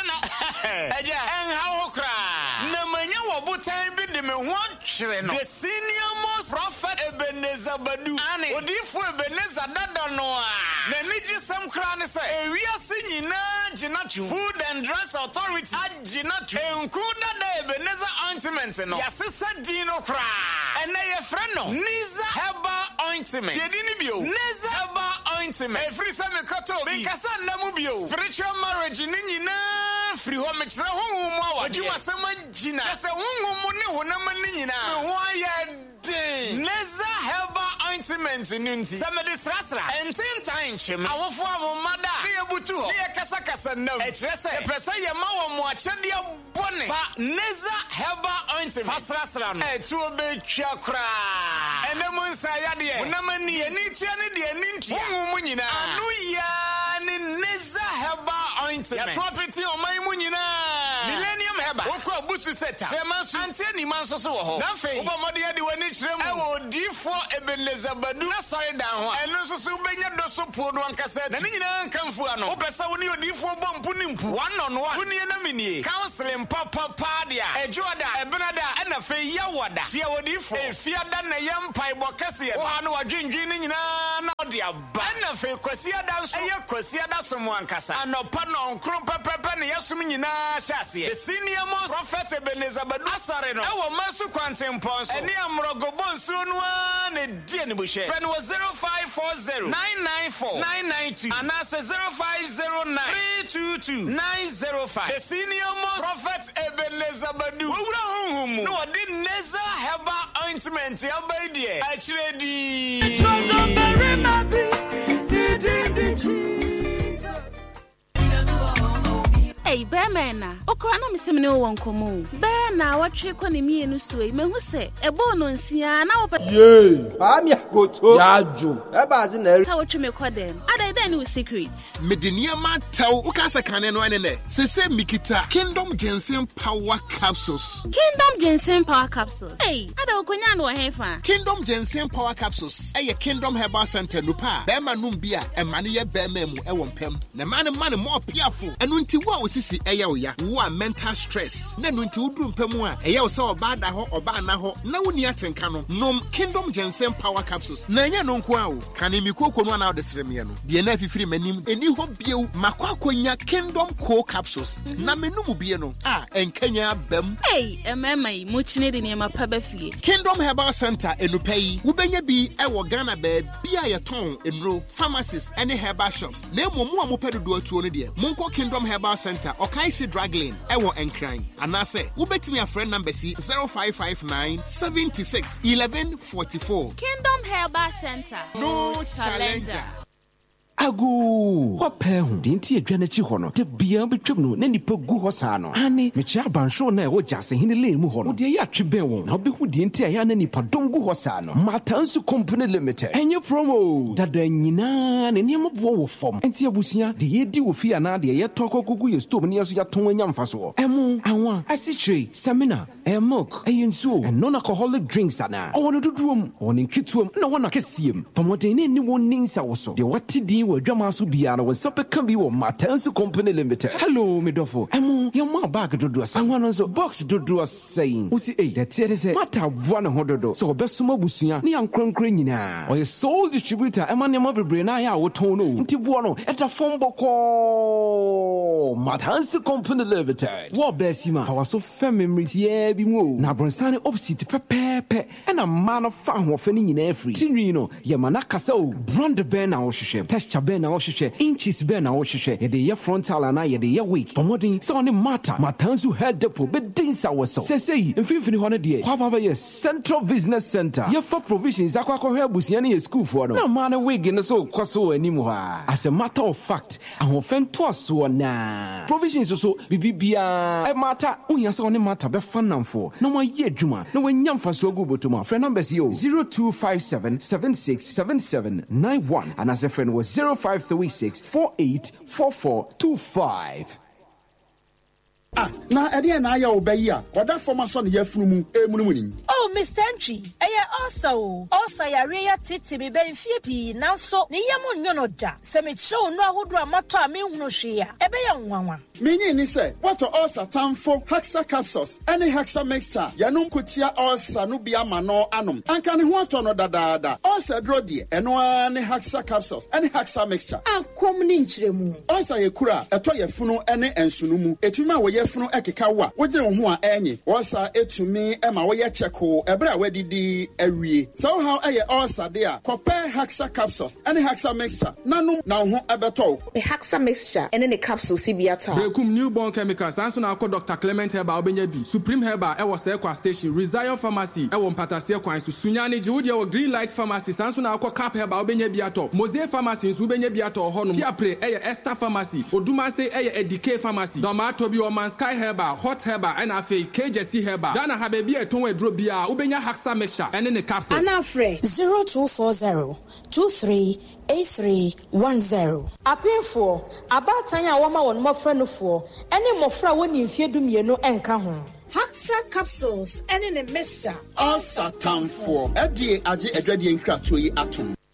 Eja en how kra. Na manya wo botan bi de me ho twere no. The senior most prophet Ebenezer Badu. Odifo Ebenezer Dada no a. Na niji sam kra ne say ewiase nyina ginatu. Food and Drug Authority ginatu. Enku Dada Ebenezer ointment no. Yasesa dino kra. Ena ye friend no. Niza Herbal Ointment. Yedini bio. Niza Herbal Ointment. Every time me kato bi kasa namu bio. Spiritual marriage ni nyina free ho me kire ho mu awa. Ojuma sama gina. Kase ho mu ne honam ni nyina. Ho aye den. Niza Herbal Ointment nunti. Samedi srasra. Enten time chim. Awofo amomada. Ne butu ho. Ne kasa nam. E kire se. E pesa ye ma wo mo achede bone. Fa Niza Herbal Ointment. Fa srasra no. E tu obe twa kra. Enemu nsa ya de. Honam ni eni tia ne de eni ntia. Ho mu nyina. Anu ya ni Niza Herbal Ointment. Ya property o mai mu nyina. Millennium Herbal. Woko busu seta. Chemansu antie ni manso so wo ho. Na fe. Oba mode ya de wani kire mu. E wo difo Ebenezer Badu. Na sorry down ho. Eno so so benya do so po do ankasa. Na ni nyina nkamfu ano. Opesa woni odifo bompu ni mpu. One on one. Woni na minie. Counseling papa dia. Ejoda ebenada na fe ya woda. Sia odifo. Efiada na yempai bokase. Wo ha no wadwendwen ni nyina na ode aba. Na fe kwasiada so. Eye kwasiada so mo ankasa. Anopa no nkron pepepe ne yesum nyina hyase. The senior most prophet Ebenezer Badu asare no. E wo masu kwantempo so. Eni amrogo bonsu no na die ne buhwe. Friend was 0540 994 992 and that's 0509 322 905. The senior most prophet Ebenezer Badu. Wura honhum. No odi Niza Herbal Ointment ya baidie. Achiredi. Hey, Bearmana, Okrana Missimino won't come. Bear now, what trick on me and Ustway, men who say, a bone on Sia now. Yea, I'm ya go to Yaju, a bazin, how to make them. I then with secrets. Medinia man tell Ukasa Canano and Sese Mikita, Kingdom Jensen Power Capsules. Kingdom Jensen Power Capsules. Hey, I don't know Hefa. Kingdom Jensen Power Capsules. A Kingdom Herbal Center Lupa, Bema Numbia, and Mania Bemem, Ewon Pem. The man more peerful, and until what was sisi eya ya wo mental stress na no nti wudum pemu a eya so oba da ho oba na ho na woni atenka no nom Kingdom Jensen Power Capsules na nya no nko a wo kane mi kokonu na odesrem ye no de na afifiri manim eni ho biew makwakonya Kingdom Co Capsules na menum bie no a enkanya bam hey emema mu chine de ne mapa ba fie Kingdom Herbal Center enupai wo benya bi e wo Ghana ba bia ye ton enro pharmacies any herbal shops na momu a mopedo do atuo no de monko Kingdom Herbal Center Okaisi Drug Lane ewo enkran anase wobetimi a friend number si 0559 76 11 44 Kingdom Herbal Center no challenger. Agu wape hu dinti edwane chi ho no de bia betwem no na nipa gu ho saa no ane mechi abansho na wo jase hine le mu ho no de ya tweben won na obehu dinti ya na nipa dongu ho saa no Matansu Company Limited enye promo dada nyina ne niam bo wo fom enti abusia de yedi wo fi ana de ye tokokugu ye stove ne yeso ya ton anya mfaso emu anwa asitre seminar milk ayensuo and non-alcoholic drinks ana owono duduom owono nkituom na wona kesiem pomoden ne ni wonin sa wo so de watidi wadwama so biara wo sepe kan bi wo Matansu Company Limited. Hello medofo emu ye ma bag dodo sanwa no so box dodo saying usi the tiere say mata voa ho dodo so obesoma busua ne yankronkron nyina oye sole distributor ema ne ma bebre na ya wo ton no nti boa no eta fom boko Matansu Company Limited wo besima fa waso fam memories ye bi mu na bronsane opposite pepepe ena ma no fa ho fa ni nyina free tinwi no ye ma na kasa o brand ben na wo hwehwe texture ben na wo hwehwe inches ben na wo hwehwe ye de ye frontal na ye de ye weak pomodin so ne matter Matansu head depot be dinsa wo so sesei mfimfini ho ne de kwa baba ye Central Business Center ye for provisions akwakwa abusia ne ye school for no na ma na wig ne so kwaso anim ha as a matter of fact ahofen to so na provisions so bibibia e matter unya se ne matter be fanamfo na mo ye adwuma na wanya mfaso agu botoma friend numbers yo 0257 767791 and as a friend was 0536 484425. Na ede na ya obayi a oda former son ye funu mu emunumuni. Oh, Mr. Entry, also ya titi be benfie nanso ne yemu nyono da se me chew no ahodo amato a me hunu hwea ebe ya nwanwa Minyi ni say what ulcer tamfo Haxa capsules any Haxa mixture yanum kutia ulcer no bia ma no anom anka ne ho ato no dadaada ulcer dro de eno ani Haxa capsules any Haxa mixture ankom ni nkyeremu ulcer ye kura eto ye funu ene ensunu mu etuma wo ye funu ekeka wa wogire ho a enyi ulcer etumi ema wo ye cheko ebre a wadidi awie so how eye ulcer de a compare Haxa capsules any Haxa mixture nanum na ho ebeto a Haxa mixture ene ne capsule sibiata Bekum newborn chemicals anso na akọ Dr. Clement Herbal obenya bi Supreme Herbal ewo Sekwa Station Rezion Pharmacy ewo Mpatasie kwan so Sunyane Jiwudi ewo Green Light Pharmacy anso na akọ Cap Herbal obenya bi ato Mosaic Pharmacy nso obenya bi ato ho no Fiapre eye Esther Pharmacy Odumase eye Edike Pharmacy Domato bi o Man Sky Herbal Hot Herbal and afi KJC Herbal Dana Habebi eton edro bia obenya Haxa mixture ene ne capsules Anafre 0240 238310 Apinfo abatan a woma won mofra no fo ene mofra woni mfiedumienu enka ho Haxa capsules ene ne mixture ulcer tamfo edie age adwadie nkratoyi atom